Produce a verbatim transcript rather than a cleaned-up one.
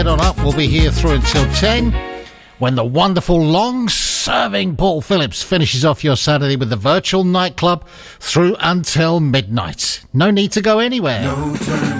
Head on up, we'll be here through until ten, when the wonderful long-serving Paul Phillips finishes off your Saturday with the Virtual Nightclub through until midnight. No need to go anywhere. No turn